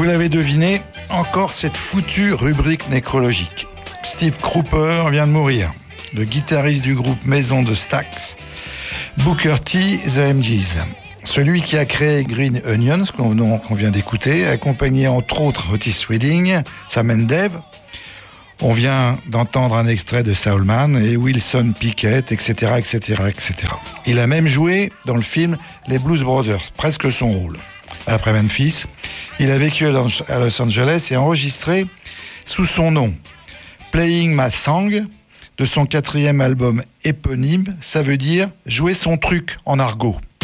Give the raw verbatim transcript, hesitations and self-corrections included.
l'avez deviné, encore cette foutue rubrique nécrologique. Steve Cropper vient de mourir. Le guitariste du groupe maison de Stax, Booker T, The M Gs. Celui qui a créé Green Onions, qu'on, qu'on vient d'écouter, accompagné entre autres Otis Redding, Sam and Dave. On vient d'entendre un extrait de Soulman et Wilson Pickett, et cetera, et cetera, et cetera. Il a même joué dans le film Les Blues Brothers, presque son rôle. Après Memphis, il a vécu à Los Angeles et enregistré sous son nom Playing My Song de son quatrième album éponyme, ça veut dire jouer son truc en argot.